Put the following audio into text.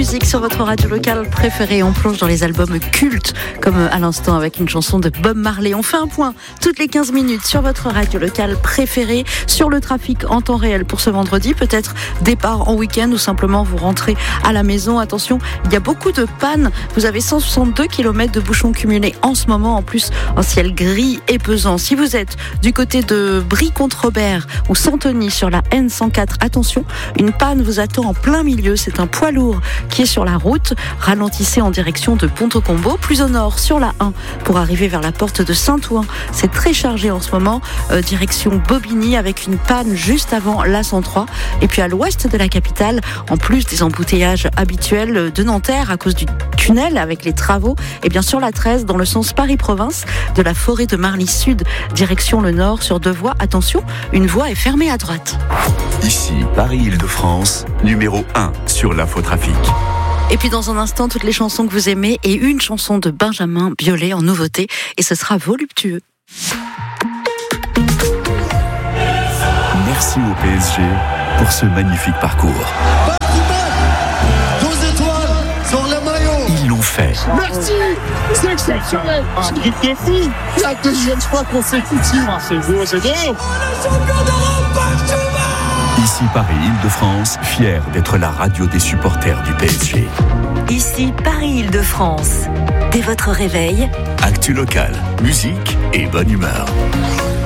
musique sur votre radio locale préférée. On plonge dans les albums cultes, comme à l'instant avec une chanson de Bob Marley. On fait un point toutes les 15 minutes sur votre radio locale préférée, sur le trafic en temps réel pour ce vendredi. Peut-être départ en week-end ou simplement vous rentrez à la maison. Attention, il y a beaucoup de pannes. Vous avez 162 km de bouchons cumulés en ce moment. En plus, un ciel gris et pesant. Si vous êtes du côté de Brie-contre-Robert ou Santony sur la N104, attention, une panne vous attend en plein milieu. C'est un poids lourd qui est sur la route. Ralentissez en direction de Ponto-Combo. Plus au nord sur la 1 pour arriver vers la porte de Saint-Ouen. C'est très chargé en ce moment. Direction Bobigny avec une panne juste avant la 103. Et puis à l'ouest de la capitale, en plus des embouteillages habituels de Nanterre à cause du tunnel avec les travaux, et bien sûr la 13 dans le sens Paris-Province de la forêt de Marly Sud direction le nord sur 2 voies. Attention, une voie est fermée à droite. Ici Paris-Île-de-France, numéro 1 sur l'infotrafic. Et puis dans un instant, toutes les chansons que vous aimez et une chanson de Benjamin Biolay en nouveauté, et ce sera voluptueux. Merci au PSG pour ce magnifique parcours. Ils l'ont fait. Merci, c'est exceptionnel. Je kiffe de fou. La deuxième fois consécutive. C'est beau, c'est beau. Ici Paris-Île-de-France, fier d'être la radio des supporters du PSG. Ici Paris-Île-de-France. Dès votre réveil, Actu local, musique et bonne humeur.